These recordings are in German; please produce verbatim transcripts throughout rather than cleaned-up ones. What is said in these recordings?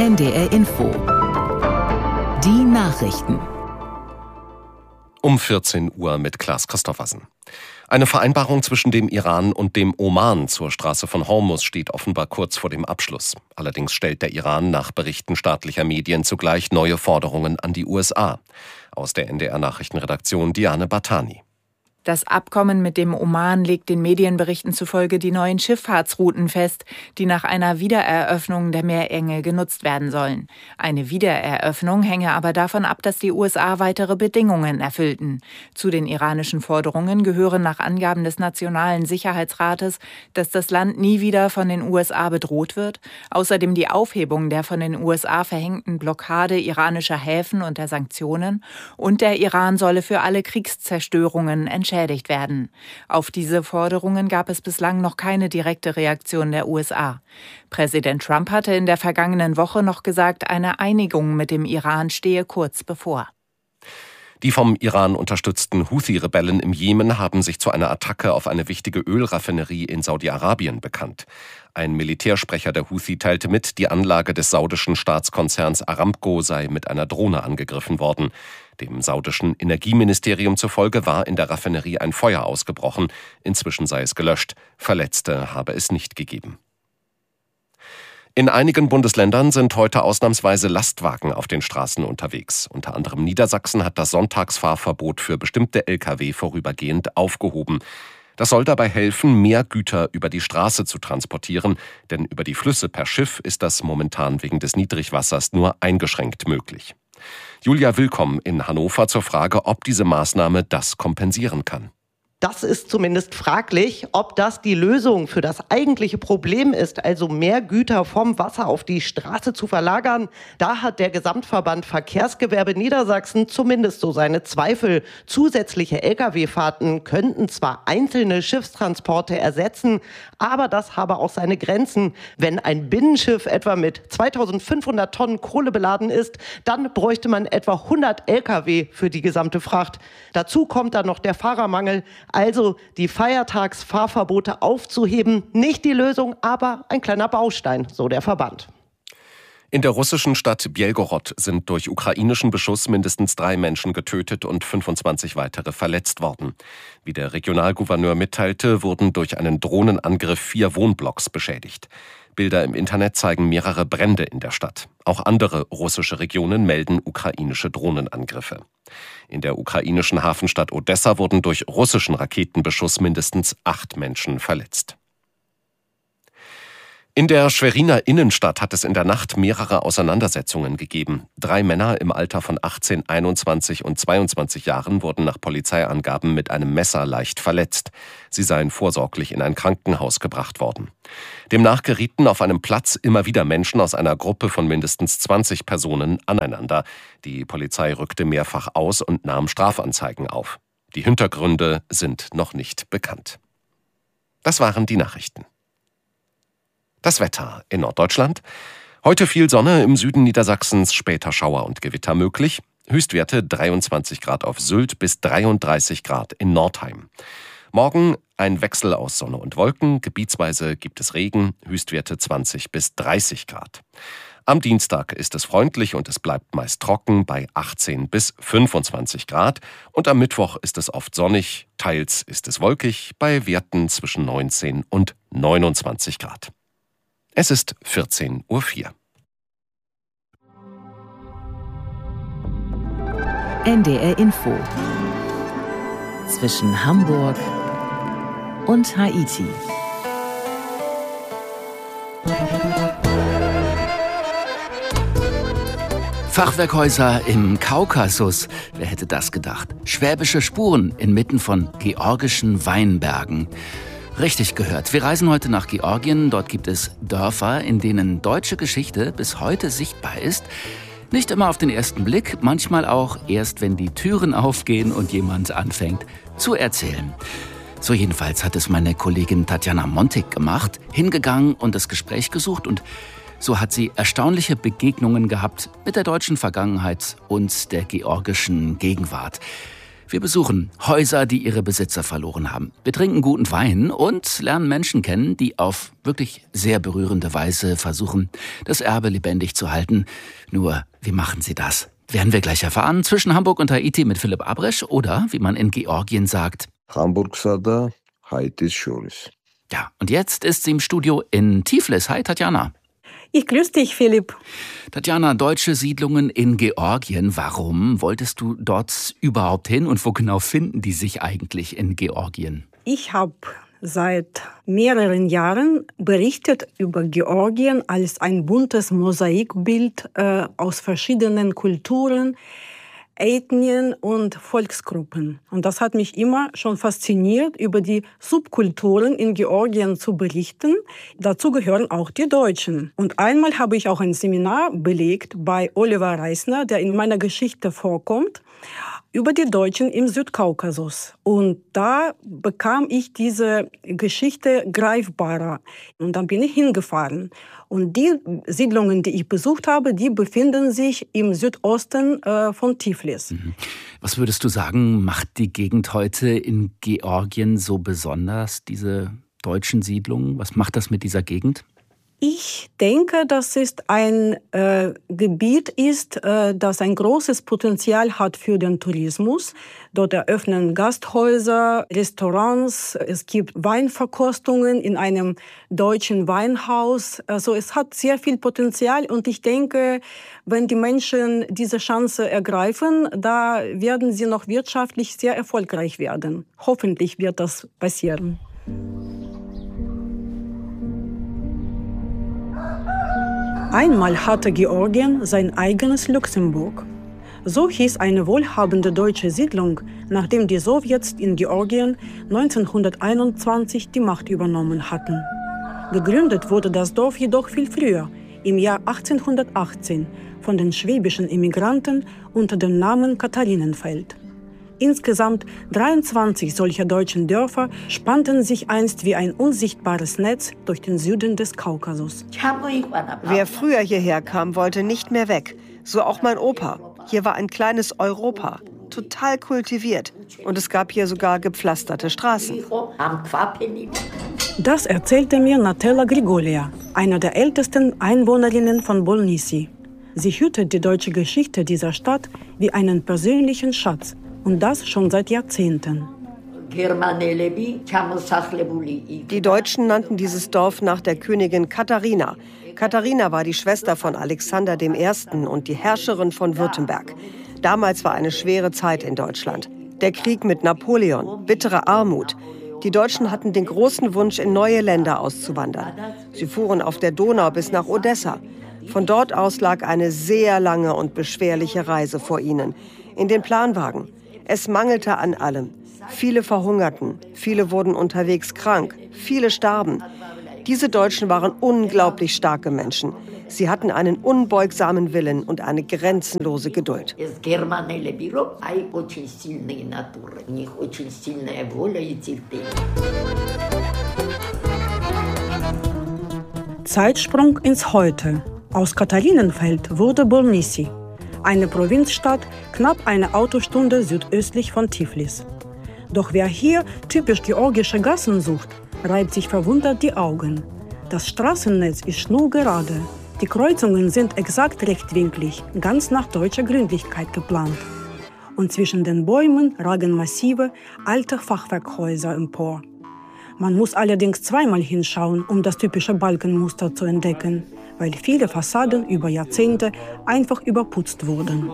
N D R Info. Die Nachrichten. Um vierzehn Uhr mit Klaas Christoffersen. Eine Vereinbarung zwischen dem Iran und dem Oman zur Straße von Hormuz steht offenbar kurz vor dem Abschluss. Allerdings stellt der Iran nach Berichten staatlicher Medien zugleich neue Forderungen an die U S A. Aus der N D R-Nachrichtenredaktion Diane Bartani. Das Abkommen mit dem Oman legt den Medienberichten zufolge die neuen Schifffahrtsrouten fest, die nach einer Wiedereröffnung der Meerenge genutzt werden sollen. Eine Wiedereröffnung hänge aber davon ab, dass die U S A weitere Bedingungen erfüllten. Zu den iranischen Forderungen gehören nach Angaben des Nationalen Sicherheitsrates, dass das Land nie wieder von den U S A bedroht wird, außerdem die Aufhebung der von den U S A verhängten Blockade iranischer Häfen und der Sanktionen, und der Iran solle für alle Kriegszerstörungen entschädigt werden. Auf diese Forderungen gab es bislang noch keine direkte Reaktion der U S A. Präsident Trump hatte in der vergangenen Woche noch gesagt, eine Einigung mit dem Iran stehe kurz bevor. Die vom Iran unterstützten Houthi-Rebellen im Jemen haben sich zu einer Attacke auf eine wichtige Ölraffinerie in Saudi-Arabien bekannt. Ein Militärsprecher der Houthi teilte mit, die Anlage des saudischen Staatskonzerns Aramco sei mit einer Drohne angegriffen worden. Dem saudischen Energieministerium zufolge war in der Raffinerie ein Feuer ausgebrochen. Inzwischen sei es gelöscht. Verletzte habe es nicht gegeben. In einigen Bundesländern sind heute ausnahmsweise Lastwagen auf den Straßen unterwegs. Unter anderem Niedersachsen hat das Sonntagsfahrverbot für bestimmte L K W vorübergehend aufgehoben. Das soll dabei helfen, mehr Güter über die Straße zu transportieren, denn über die Flüsse per Schiff ist das momentan wegen des Niedrigwassers nur eingeschränkt möglich. Julia Willkomm in Hannover zur Frage, ob diese Maßnahme das kompensieren kann. Das ist zumindest fraglich, ob das die Lösung für das eigentliche Problem ist, also mehr Güter vom Wasser auf die Straße zu verlagern. Da hat der Gesamtverband Verkehrsgewerbe Niedersachsen zumindest so seine Zweifel. Zusätzliche L K W-Fahrten könnten zwar einzelne Schiffstransporte ersetzen, aber das habe auch seine Grenzen. Wenn ein Binnenschiff etwa mit zweitausendfünfhundert Tonnen Kohle beladen ist, dann bräuchte man etwa hundert L K W für die gesamte Fracht. Dazu kommt dann noch der Fahrermangel. Also die Feiertagsfahrverbote aufzuheben, nicht die Lösung, aber ein kleiner Baustein, so der Verband. In der russischen Stadt Bjelgorod sind durch ukrainischen Beschuss mindestens drei Menschen getötet und fünfundzwanzig weitere verletzt worden. Wie der Regionalgouverneur mitteilte, wurden durch einen Drohnenangriff vier Wohnblocks beschädigt. Bilder im Internet zeigen mehrere Brände in der Stadt. Auch andere russische Regionen melden ukrainische Drohnenangriffe. In der ukrainischen Hafenstadt Odessa wurden durch russischen Raketenbeschuss mindestens acht Menschen verletzt. In der Schweriner Innenstadt hat es in der Nacht mehrere Auseinandersetzungen gegeben. Drei Männer im Alter von achtzehn, einundzwanzig und zweiundzwanzig Jahren wurden nach Polizeiangaben mit einem Messer leicht verletzt. Sie seien vorsorglich in ein Krankenhaus gebracht worden. Demnach gerieten auf einem Platz immer wieder Menschen aus einer Gruppe von mindestens zwanzig Personen aneinander. Die Polizei rückte mehrfach aus und nahm Strafanzeigen auf. Die Hintergründe sind noch nicht bekannt. Das waren die Nachrichten. Das Wetter in Norddeutschland. Heute viel Sonne, im Süden Niedersachsens später Schauer und Gewitter möglich. Höchstwerte dreiundzwanzig Grad auf Sylt bis dreiunddreißig Grad in Nordheim. Morgen ein Wechsel aus Sonne und Wolken. Gebietsweise gibt es Regen, Höchstwerte zwanzig bis dreißig Grad. Am Dienstag ist es freundlich und es bleibt meist trocken bei achtzehn bis fünfundzwanzig Grad. Und am Mittwoch ist es oft sonnig, teils ist es wolkig, bei Werten zwischen neunzehn und neunundzwanzig Grad. Es ist vierzehn Uhr vier. N D R Info. Zwischen Hamburg und Haiti. Fachwerkhäuser im Kaukasus. Wer hätte das gedacht? Schwäbische Spuren inmitten von georgischen Weinbergen. Richtig gehört. Wir reisen heute nach Georgien. Dort gibt es Dörfer, in denen deutsche Geschichte bis heute sichtbar ist. Nicht immer auf den ersten Blick, manchmal auch erst, wenn die Türen aufgehen und jemand anfängt zu erzählen. So jedenfalls hat es meine Kollegin Tatjana Montik gemacht, hingegangen und das Gespräch gesucht. Und so hat sie erstaunliche Begegnungen gehabt mit der deutschen Vergangenheit und der georgischen Gegenwart. Wir besuchen Häuser, die ihre Besitzer verloren haben. Wir trinken guten Wein und lernen Menschen kennen, die auf wirklich sehr berührende Weise versuchen, das Erbe lebendig zu halten. Nur, wie machen sie das? Werden wir gleich erfahren. Zwischen Hamburg und Haiti mit Philipp Abresch oder, wie man in Georgien sagt, Hamburg Sada, Haiti Schulis. Ja, und jetzt ist sie im Studio in Tiflis. Hi, Tatjana. Ich grüße dich, Philipp. Tatjana, deutsche Siedlungen in Georgien. Warum wolltest du dort überhaupt hin und wo genau finden die sich eigentlich in Georgien? Ich habe seit mehreren Jahren berichtet über Georgien als ein buntes Mosaikbild äh, aus verschiedenen Kulturen, Ethnien und Volksgruppen. Und das hat mich immer schon fasziniert, über die Subkulturen in Georgien zu berichten. Dazu gehören auch die Deutschen. Und einmal habe ich auch ein Seminar belegt bei Oliver Reisner, der in meiner Geschichte vorkommt, über die Deutschen im Südkaukasus. Und da bekam ich diese Geschichte greifbarer. Und dann bin ich hingefahren. Und die Siedlungen, die ich besucht habe, die befinden sich im Südosten äh, von Tiflis. Was würdest du sagen, macht die Gegend heute in Georgien so besonders, diese deutschen Siedlungen? Was macht das mit dieser Gegend? Ich denke, dass es ein äh, Gebiet ist, äh, das ein großes Potenzial hat für den Tourismus. Dort eröffnen Gasthäuser, Restaurants, es gibt Weinverkostungen in einem deutschen Weinhaus. Also es hat sehr viel Potenzial und ich denke, wenn die Menschen diese Chance ergreifen, da werden sie noch wirtschaftlich sehr erfolgreich werden. Hoffentlich wird das passieren. Einmal hatte Georgien sein eigenes Luxemburg. So hieß eine wohlhabende deutsche Siedlung, nachdem die Sowjets in Georgien neunzehnhunderteinundzwanzig die Macht übernommen hatten. Gegründet wurde das Dorf jedoch viel früher, im Jahr achtzehnhundertachtzehn, von den schwäbischen Immigranten unter dem Namen Katharinenfeld. Insgesamt dreiundzwanzig solcher deutschen Dörfer spannten sich einst wie ein unsichtbares Netz durch den Süden des Kaukasus. Wer früher hierher kam, wollte nicht mehr weg. So auch mein Opa. Hier war ein kleines Europa, total kultiviert. Und es gab hier sogar gepflasterte Straßen. Das erzählte mir Natella Grigolia, einer der ältesten Einwohnerinnen von Bolnissi. Sie hütet die deutsche Geschichte dieser Stadt wie einen persönlichen Schatz. Und das schon seit Jahrzehnten. Die Deutschen nannten dieses Dorf nach der Königin Katharina. Katharina war die Schwester von Alexander der Erste. Und die Herrscherin von Württemberg. Damals war eine schwere Zeit in Deutschland. Der Krieg mit Napoleon, bittere Armut. Die Deutschen hatten den großen Wunsch, in neue Länder auszuwandern. Sie fuhren auf der Donau bis nach Odessa. Von dort aus lag eine sehr lange und beschwerliche Reise vor ihnen. In den Planwagen. Es mangelte an allem. Viele verhungerten, viele wurden unterwegs krank, viele starben. Diese Deutschen waren unglaublich starke Menschen. Sie hatten einen unbeugsamen Willen und eine grenzenlose Geduld. Zeitsprung ins Heute. Aus Katharinenfeld wurde Bolnissi. Eine Provinzstadt, knapp eine Autostunde südöstlich von Tiflis. Doch wer hier typisch georgische Gassen sucht, reibt sich verwundert die Augen. Das Straßennetz ist schnurgerade. Die Kreuzungen sind exakt rechtwinklig, ganz nach deutscher Gründlichkeit geplant. Und zwischen den Bäumen ragen massive, alte Fachwerkhäuser empor. Man muss allerdings zweimal hinschauen, um das typische Balkenmuster zu entdecken, weil viele Fassaden über Jahrzehnte einfach überputzt wurden.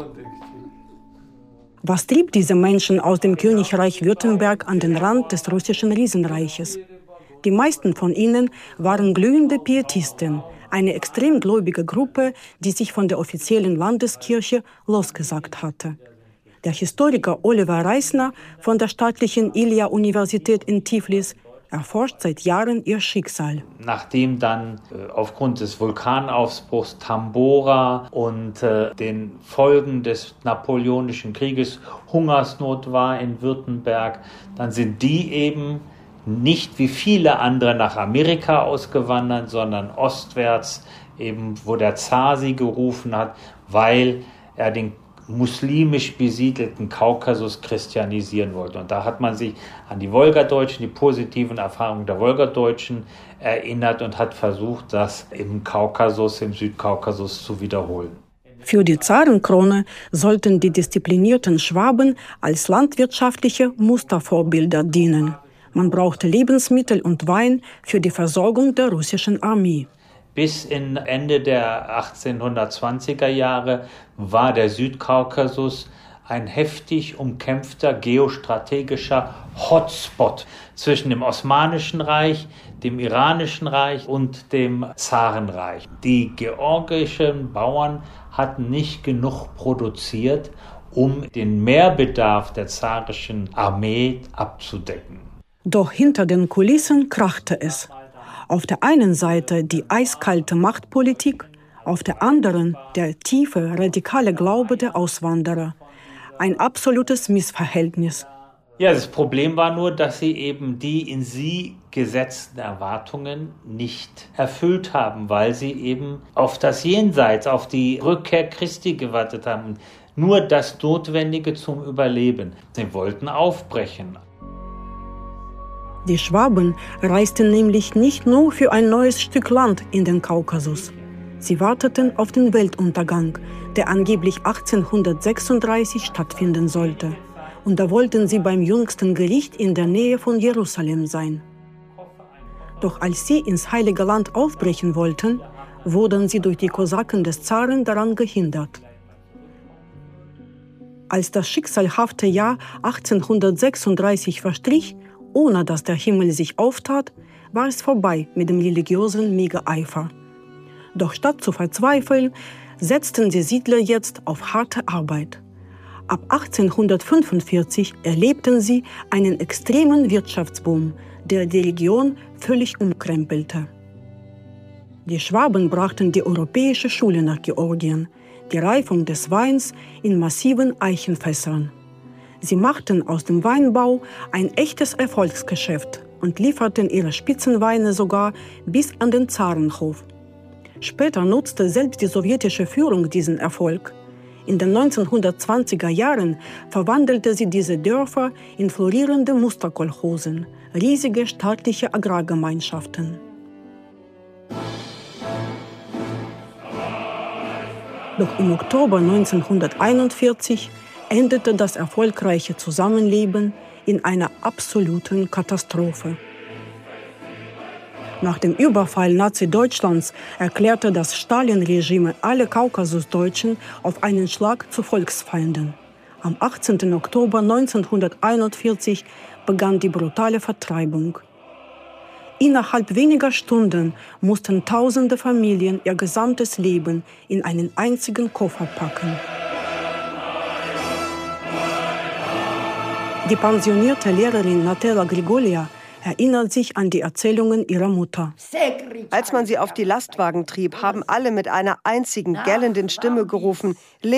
Was trieb diese Menschen aus dem Königreich Württemberg an den Rand des russischen Riesenreiches? Die meisten von ihnen waren glühende Pietisten, eine extrem gläubige Gruppe, die sich von der offiziellen Landeskirche losgesagt hatte. Der Historiker Oliver Reisner von der staatlichen Ilia-Universität in Tiflis erforscht seit Jahren ihr Schicksal. Nachdem dann äh, aufgrund des Vulkanausbruchs Tambora und äh, den Folgen des Napoleonischen Krieges Hungersnot war in Württemberg, dann sind die eben nicht wie viele andere nach Amerika ausgewandert, sondern ostwärts, eben wo der Zar sie gerufen hat, weil er den muslimisch besiedelten Kaukasus christianisieren wollte. Und da hat man sich an die Wolgadeutschen, die positiven Erfahrungen der Wolgadeutschen erinnert und hat versucht, das im Kaukasus, im Südkaukasus zu wiederholen. Für die Zarenkrone sollten die disziplinierten Schwaben als landwirtschaftliche Mustervorbilder dienen. Man brauchte Lebensmittel und Wein für die Versorgung der russischen Armee. Bis in Ende der achtzehnhundertzwanziger Jahre war der Südkaukasus ein heftig umkämpfter geostrategischer Hotspot zwischen dem Osmanischen Reich, dem Iranischen Reich und dem Zarenreich. Die georgischen Bauern hatten nicht genug produziert, um den Mehrbedarf der zarischen Armee abzudecken. Doch hinter den Kulissen krachte es. Auf der einen Seite die eiskalte Machtpolitik, auf der anderen der tiefe, radikale Glaube der Auswanderer. Ein absolutes Missverhältnis. Ja, das Problem war nur, dass sie eben die in sie gesetzten Erwartungen nicht erfüllt haben, weil sie eben auf das Jenseits, auf die Rückkehr Christi gewartet haben. Nur das Notwendige zum Überleben. Sie wollten aufbrechen. Die Schwaben reisten nämlich nicht nur für ein neues Stück Land in den Kaukasus. Sie warteten auf den Weltuntergang, der angeblich achtzehnhundertsechsunddreißig stattfinden sollte. Und da wollten sie beim jüngsten Gericht in der Nähe von Jerusalem sein. Doch als sie ins Heilige Land aufbrechen wollten, wurden sie durch die Kosaken des Zaren daran gehindert. Als das schicksalhafte Jahr achtzehnhundertsechsunddreißig verstrich, ohne dass der Himmel sich auftat, war es vorbei mit dem religiösen Mega-Eifer. Doch statt zu verzweifeln, setzten die Siedler jetzt auf harte Arbeit. Ab achtzehnhundertfünfundvierzig erlebten sie einen extremen Wirtschaftsboom, der die Region völlig umkrempelte. Die Schwaben brachten die europäische Schule nach Georgien, die Reifung des Weins in massiven Eichenfässern. Sie machten aus dem Weinbau ein echtes Erfolgsgeschäft und lieferten ihre Spitzenweine sogar bis an den Zarenhof. Später nutzte selbst die sowjetische Führung diesen Erfolg. In den neunzehnhundertzwanziger Jahren verwandelte sie diese Dörfer in florierende Musterkolchosen, riesige staatliche Agrargemeinschaften. Doch im Oktober neunzehnhunderteinundvierzig endete das erfolgreiche Zusammenleben in einer absoluten Katastrophe. Nach dem Überfall Nazi-Deutschlands erklärte das Stalin-Regime alle Kaukasusdeutschen auf einen Schlag zu Volksfeinden. Am achtzehnten Oktober neunzehnhunderteinundvierzig begann die brutale Vertreibung. Innerhalb weniger Stunden mussten tausende Familien ihr gesamtes Leben in einen einzigen Koffer packen. Die pensionierte Lehrerin Natella Grigolia erinnert sich an die Erzählungen ihrer Mutter. Als man sie auf die Lastwagen trieb, haben alle mit einer einzigen gellenden Stimme gerufen: